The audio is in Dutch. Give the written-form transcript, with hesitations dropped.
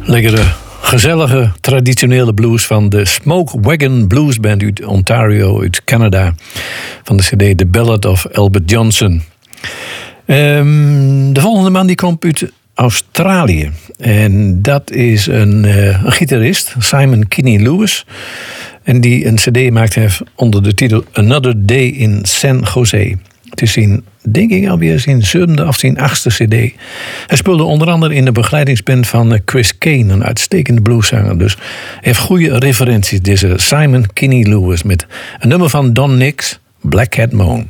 Lekkere, gezellige, traditionele blues van de Smoke Wagon Blues Band uit Ontario, uit Canada. Van de cd The Ballad of Albert Johnson. De volgende man die komt uit Australië. En dat is een gitarist, Simon Kinney Lewis. En die een cd maakt heeft onder de titel Another Day in San Jose. Het is denk ik alweer zijn 7e of zijn 8e cd. Hij speelde onder andere in de begeleidingsband van Chris Kane, een uitstekende blueszanger. Dus hij heeft goede referenties, deze Simon Kinney Lewis, met een nummer van Don Nix, Black Cat Moan.